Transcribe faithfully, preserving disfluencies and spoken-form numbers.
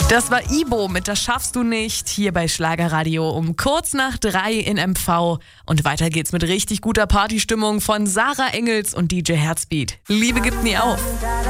Das war Ibo mit Das schaffst du nicht, hier bei Schlagerradio um kurz nach drei in M V. Und weiter geht's mit richtig guter Partystimmung von Sarah Engels und D J Herzbeat. Liebe gibt nie auf.